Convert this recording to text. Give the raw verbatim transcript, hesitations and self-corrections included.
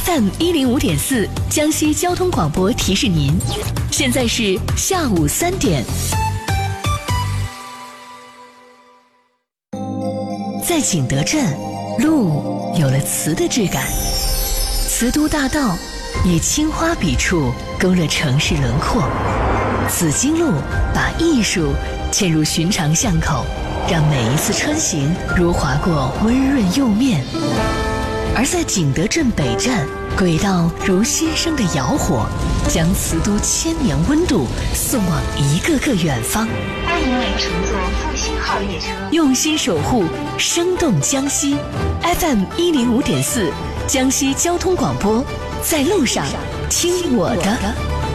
F M 一零五点四江西交通广播提示您，现在是下午三点。在景德镇，路有了瓷的质感，瓷都大道以青花笔触勾勒城市轮廓，紫荆路把艺术嵌入寻常巷口，让每一次穿行如划过温润釉面。而在景德镇北站，轨道如新生的窑火，将瓷都千年温度送往一个个远方。 欢迎您乘坐复兴号列车， 用心守护，生动江西。F M 一零五点四，江西交通广播，在路上听我的。